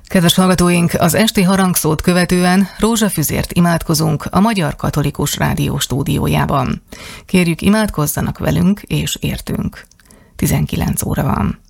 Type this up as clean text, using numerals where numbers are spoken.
Kedves hallgatóink, az esti harangszót követően rózsafüzért imádkozunk a Magyar Katolikus Rádió stúdiójában. Kérjük, imádkozzanak velünk és értünk. 19 óra van.